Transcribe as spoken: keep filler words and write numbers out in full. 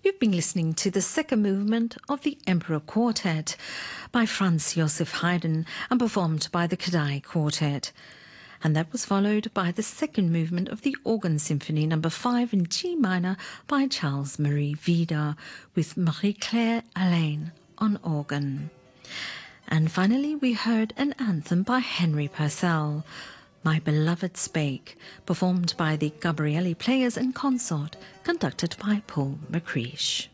You've been listening to the second movement of the Emperor Quartet by Franz Joseph Haydn and performed by the Kodály Quartet. And that was followed by the second movement of the Organ Symphony number five in G minor by Charles Marie Vida with Marie-Claire Alain on organ. And finally we heard an anthem by Henry Purcell, My Beloved Spake, performed by the Gabrielli Players and Consort, conducted by Paul McCreish.